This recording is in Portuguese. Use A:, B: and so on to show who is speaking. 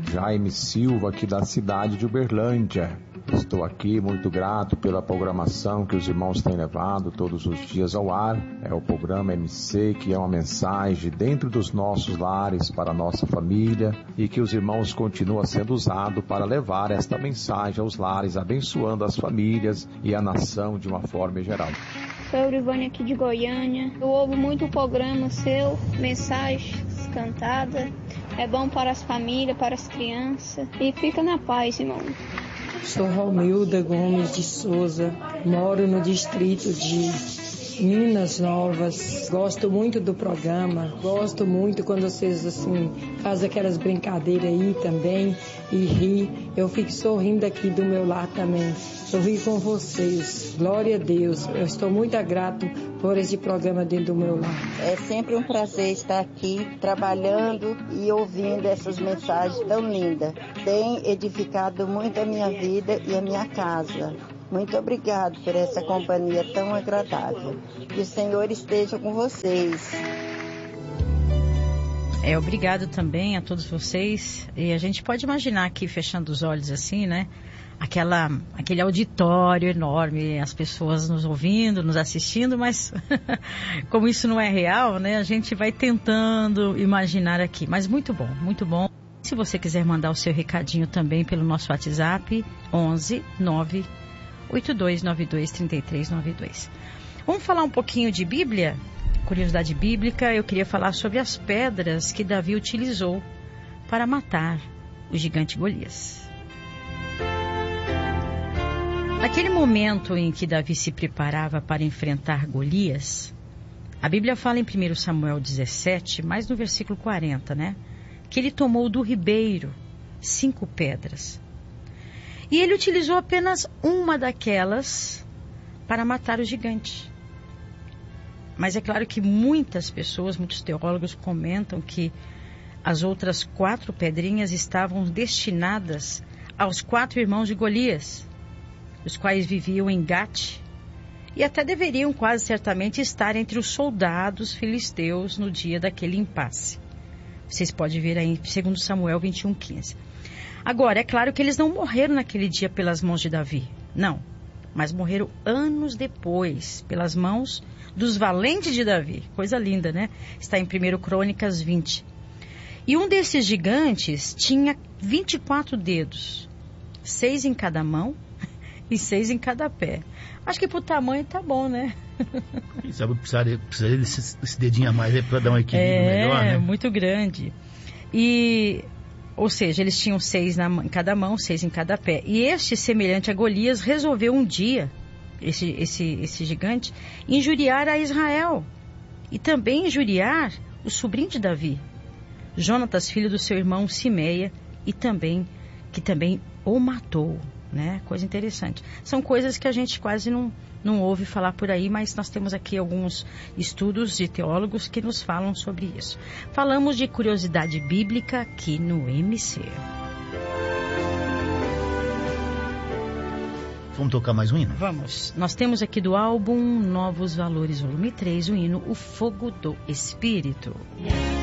A: Jaime Silva, aqui da cidade de Uberlândia. Estou aqui muito grato pela programação que os irmãos têm levado todos os dias ao ar. É o programa MC, que é uma mensagem dentro dos nossos lares para a nossa família, e que os irmãos continuam sendo usados para levar esta mensagem aos lares, abençoando as famílias e a nação de uma forma geral.
B: Sou Eurivânia aqui de Goiânia. Eu ouvo muito o programa seu, mensagens cantadas. É bom para as famílias, para as crianças. E fica na paz, irmão.
C: Sou Romilda Gomes de Souza, moro no distrito de Minas Novas. Gosto muito do programa, gosto muito quando vocês assim fazem aquelas brincadeiras aí também e ri. Eu fico sorrindo aqui do meu lar também. Sorri com vocês. Glória a Deus. Eu estou muito grato por esse programa dentro do meu lar.
D: É sempre um prazer estar aqui trabalhando e ouvindo essas mensagens tão lindas. Tem edificado muito a minha vida e a minha casa. Muito obrigado por essa companhia tão agradável. Que o Senhor esteja com vocês.
E: Obrigado também a todos vocês. E a gente pode imaginar aqui, fechando os olhos assim, né? Aquele auditório enorme, as pessoas nos ouvindo, nos assistindo, mas como isso não é real, né? A gente vai tentando imaginar aqui. Mas muito bom, muito bom. Se você quiser mandar o seu recadinho também pelo nosso WhatsApp, 11 9 8292 3392. Vamos falar um pouquinho de Bíblia? Curiosidade bíblica, eu queria falar sobre as pedras que Davi utilizou para matar o gigante Golias. Naquele momento em que Davi se preparava para enfrentar Golias, a Bíblia fala em 1 Samuel 17, mais no versículo 40, né? Que ele tomou do ribeiro 5 pedras. E ele utilizou apenas uma daquelas para matar o gigante. Mas é claro que muitas pessoas, muitos teólogos comentam que as outras 4 pedrinhas estavam destinadas aos 4 irmãos de Golias, os quais viviam em Gate, e até deveriam quase certamente estar entre os soldados filisteus no dia daquele impasse. Vocês podem ver aí em 2 Samuel 21:15. Agora, é claro que eles não morreram naquele dia pelas mãos de Davi, não, mas morreram anos depois, pelas mãos dos valentes de Davi. Coisa linda, né? Está em 1 Crônicas 20. E um desses gigantes tinha 24 dedos, 6 em cada mão e 6 em cada pé. Acho que pro tamanho tá bom, né?
F: Sabe, precisaria desse dedinho a mais aí para dar um equilíbrio melhor, né? É,
E: muito grande. Ou seja, eles tinham 6 em cada mão, 6 em cada pé. E este, semelhante a Golias, resolveu um dia, esse gigante, injuriar a Israel. E também injuriar o sobrinho de Davi, Jonatas, filho do seu irmão Simeia, que também o matou, né? Coisa interessante. São coisas que a gente quase não ouve falar por aí, mas nós temos aqui alguns estudos de teólogos que nos falam sobre isso. Falamos de curiosidade bíblica aqui no MC.
F: Vamos tocar mais um hino?
E: Vamos. Nós temos aqui do álbum Novos Valores, volume 3, o hino O Fogo do Espírito.